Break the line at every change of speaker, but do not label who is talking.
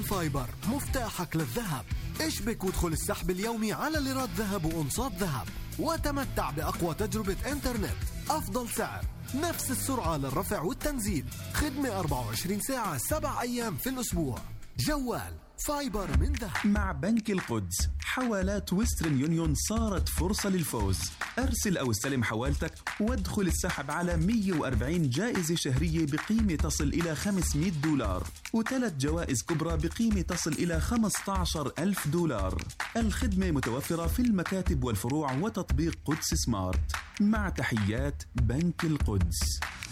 رويال فايبر، مفتاحك للذهب. اشبك وادخل السحب اليومي على ليرات ذهب وأنصات ذهب، وتمتع بأقوى تجربة إنترنت، أفضل سعر، نفس السرعة للرفع والتنزيل، خدمة 24 ساعة 7 أيام في الأسبوع. جوال فايبر من ذهب.
مع بنك القدس حوالات ويسترن يونيون صارت فرصة للفوز. أرسل أو استلم حوالتك وادخل السحب على 140 جائزة شهرية بقيمة تصل إلى $500 و3 جوائز كبرى بقيمة تصل إلى $15,000. الخدمة متوفرة في المكاتب والفروع وتطبيق قدس سمارت. مع تحيات بنك القدس.